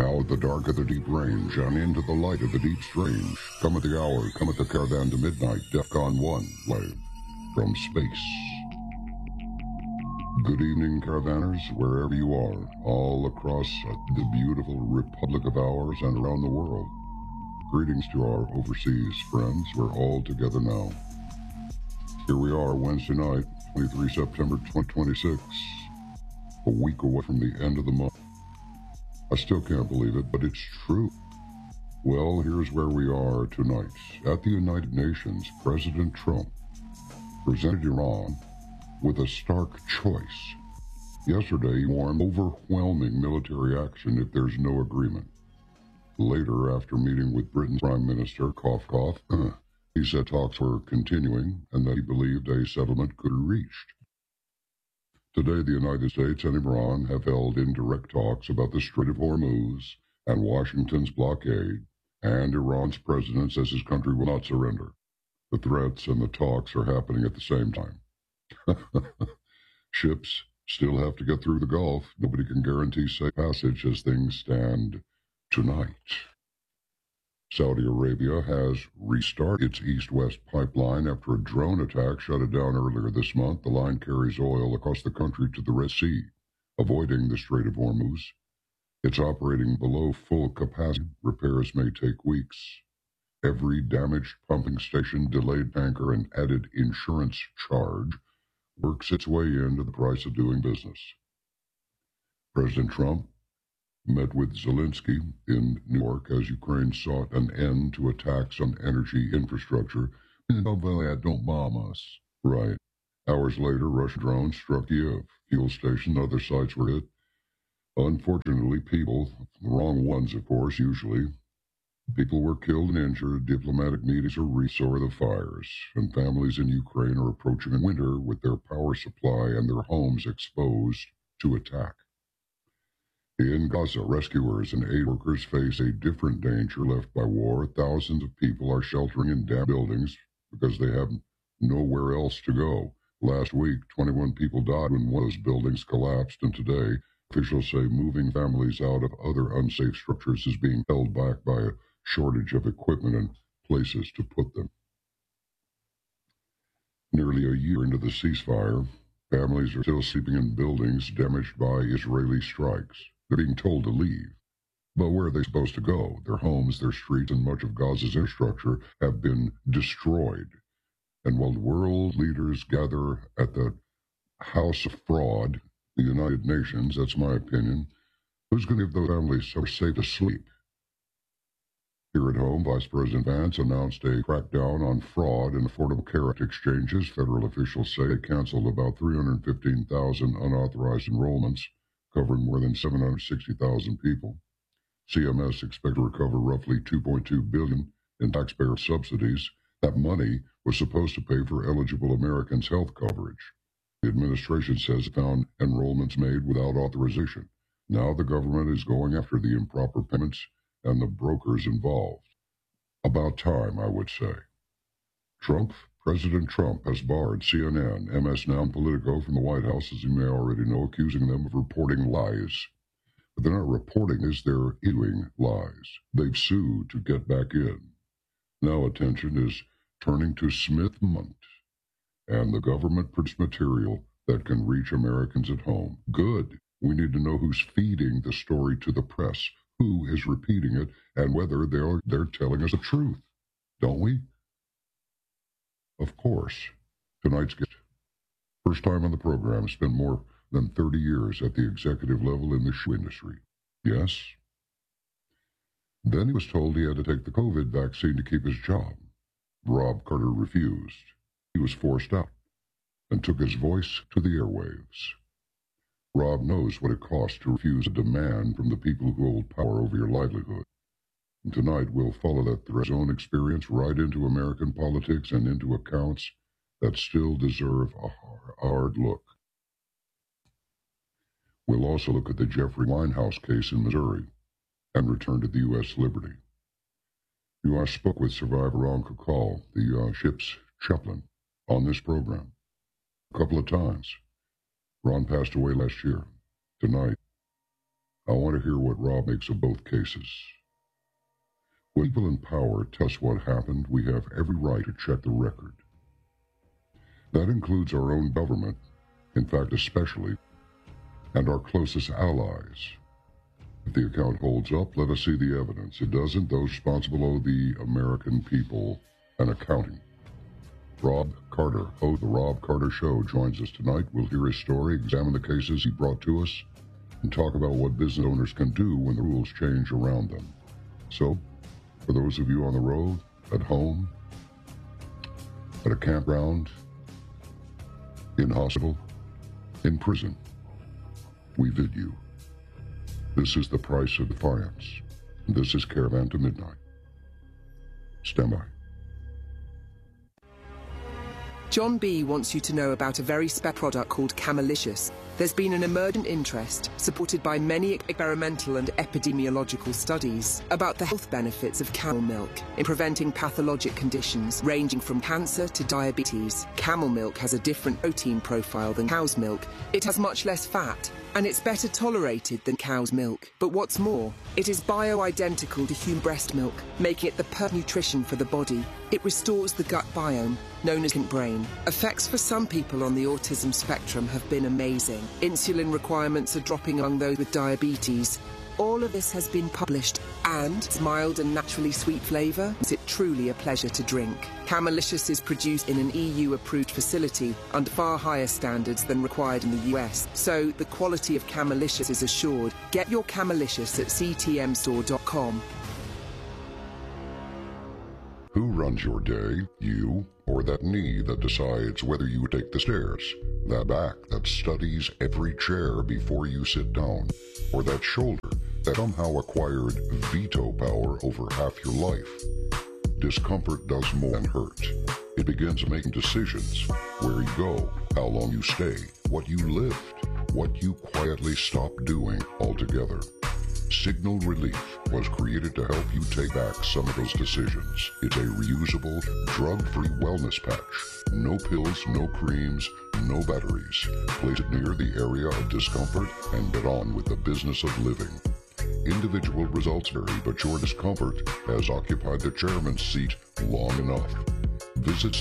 Out the dark of the deep range and into the light of the deep strange. Come at the hour, come at the caravan to midnight, DEFCON 1, live from space. Good evening, caravanners, wherever you are, all across the beautiful Republic of ours and around the world. Greetings to our overseas friends. We're all together now. Here we are, Wednesday night, 23 September 2026, a week away from the end of the month. I still can't believe it, but it's true. Well, here's where we are tonight. At the United Nations, President Trump presented Iran with a stark choice. Yesterday, he warned overwhelming military action if there's no agreement. Later, after meeting with Britain's Prime Minister, cough cough, he said talks were continuing and that he believed a settlement could be reached. Today, the United States and Iran have held indirect talks about the Strait of Hormuz and Washington's blockade, and Iran's president says his country will not surrender. The threats and the talks are happening at the same time. Ships still have to get through the Gulf. Nobody can guarantee safe passage as things stand tonight. Saudi Arabia has restarted its east-west pipeline after a drone attack shut it down earlier this month. The line carries oil across the country to the Red Sea, avoiding the Strait of Hormuz. It's operating below full capacity. Repairs may take weeks. Every damaged pumping station, delayed tanker, and added insurance charge works its way into the price of doing business. President Trump met with Zelensky in New York as Ukraine sought an end to attacks on energy infrastructure. Don't bomb us. Right. Hours later, Russian drones struck Kiev. Fuel stations and other sites were hit. Unfortunately, people, the wrong ones, of course, usually, people were killed and injured. Diplomatic meetings are restore the fires, and families in Ukraine are approaching a winter with their power supply and their homes exposed to attack. In Gaza, rescuers and aid workers face a different danger left by war. Thousands of people are sheltering in damp buildings because they have nowhere else to go. Last week, 21 people died when one of those buildings collapsed, and today, officials say moving families out of other unsafe structures is being held back by a shortage of equipment and places to put them. Nearly a year into the ceasefire, families are still sleeping in buildings damaged by Israeli strikes. They're being told to leave. But where are they supposed to go? Their homes, their streets, and much of Gaza's infrastructure have been destroyed. And while world leaders gather at the House of Fraud, the United Nations, that's my opinion, who's going to give those families somewhere safe to sleep? Here at home, Vice President Vance announced a crackdown on fraud in Affordable Care Act exchanges. Federal officials say they canceled about 315,000 unauthorized enrollments, covering more than 760,000 people. CMS expects to recover roughly $2.2 billion in taxpayer subsidies. That money was supposed to pay for eligible Americans' health coverage. The administration says it found enrollments made without authorization. Now the government is going after the improper payments and the brokers involved. About time, I would say. President Trump has barred CNN, MS Now, and Politico from the White House, as you may already know, accusing them of reporting lies. But they're not reporting this, they're issuing lies. They've sued to get back in. Now attention is turning to Smith-Mundt and the government-produced material that can reach Americans at home. Good. We need to know who's feeding the story to the press, who is repeating it, and whether they're telling us the truth. Don't we? Of course. Tonight's guest, first time on the program, spent more than 30 years at the executive level in the shoe industry. Yes? Then he was told he had to take the COVID vaccine to keep his job. Rob Carter refused. He was forced out and took his voice to the airwaves. Rob knows what it costs to refuse a demand from the people who hold power over your livelihood. And tonight we'll follow that through his own experience right into American politics and into accounts that still deserve a hard look. We'll also look at the Jeffrey Winehouse case in Missouri and return to the U.S. Liberty. I spoke with survivor Ron Kukal, the ship's chaplain, on this program a couple of times. Ron passed away last year. Tonight, I want to hear what Rob makes of both cases. When people in power tell us what happened, we have every right to check the record. That includes our own government, in fact especially, and our closest allies. If the account holds up, let us see the evidence. It doesn't, those responsible owe the American people an accounting. Rob Carter, host of The Rob Carter Show, joins us tonight. We'll hear his story, examine the cases he brought to us, and talk about what business owners can do when the rules change around them. So, for those of you on the road, at home, at a campground, in hospital, in prison, we bid you. This is the price of defiance. This is Caravan to Midnight. Stand by. John B. wants you to know about a very special product called Camelicious. There's been an emergent interest, supported by many experimental and epidemiological studies, about the health benefits of camel milk in preventing pathologic conditions ranging from cancer to diabetes. Camel milk has a different protein profile than cow's milk. It has much less fat, and it's better tolerated than cow's milk. But what's more, it is bioidentical to human breast milk, making it the perfect nutrition for the body. It restores the gut biome, known as brain. Effects for some people on the autism spectrum have been amazing. Insulin requirements are dropping among those with diabetes. All of this has been published, and its mild and naturally sweet flavour makes it truly a pleasure to drink. Camelicious is produced in an EU-approved facility under far higher standards than required in the US, so the quality of Camelicious is assured. Get your Camelicious at ctmstore.com. Who runs your day? You or that knee that decides whether you take the stairs? That back that studies every chair before you sit down? Or that shoulder that somehow acquired veto power over half your life? Discomfort does more than hurt. It begins making decisions. Where you go, how long you stay, what you lift, what you quietly stop doing altogether. Signal Relief was created to help you take back some of those decisions. It's a reusable, drug-free wellness patch. No pills, no creams, no batteries. Place it near the area of discomfort and get on with the business of living. Individual results vary, but your discomfort has occupied the chairman's seat long enough. Visit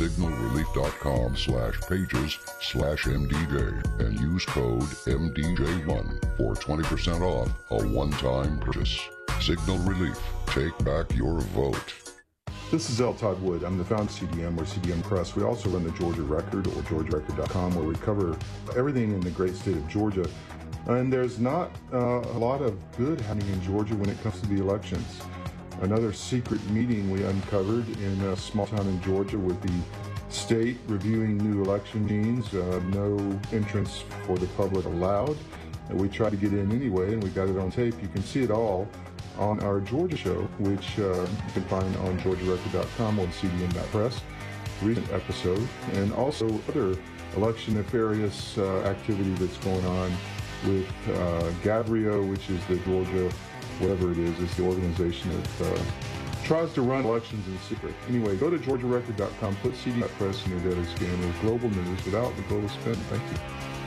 signalrelief.com/pages/MDJ and use code MDJ1 for 20% off a one-time purchase. Signal Relief. Take back your vote. This is L. Todd Wood. I'm the founder of CDM, or CDM Press. We also run the Georgia Record, or GeorgiaRecord.com, where we cover everything in the great state of Georgia. And there's not a lot of good happening in Georgia when it comes to the elections. Another secret meeting we uncovered in a small town in Georgia with the state reviewing new election machines. No entrance for the public allowed. And we tried to get in anyway, and we got it on tape. You can see it all on our Georgia show, which you can find on GeorgiaRecord.com or CDM.press, recent episode, and also other election nefarious activity that's going on with Gabrio, which is the Georgia, whatever it is the organization that tries to run elections in secret. Anyway, go to GeorgiaRecord.com, put CD.press in your data scan. There's global news without the global spin. Thank you.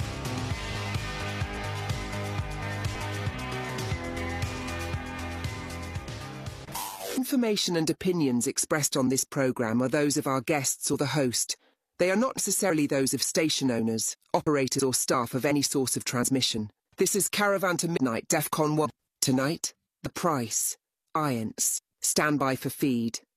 Information and opinions expressed on this program are those of our guests or the host. They are not necessarily those of station owners, operators or staff of any source of transmission. This is Caravan to Midnight, DEFCON 1. Tonight, the price. IANTS. Stand by for feed.